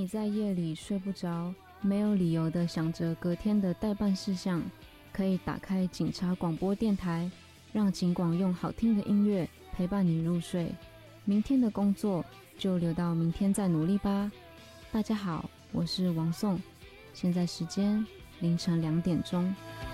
你在夜里睡不着，没有理由的想着隔天的待办事项，可以打开警察广播电台，让警广用好听的音乐陪伴你入睡。明天的工作就留到明天再努力吧。大家好，我是王颂，现在时间凌晨2点钟。